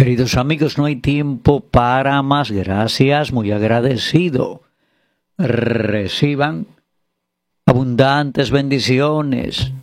Queridos amigos, no hay tiempo para más. Gracias, muy agradecido. Reciban abundantes bendiciones.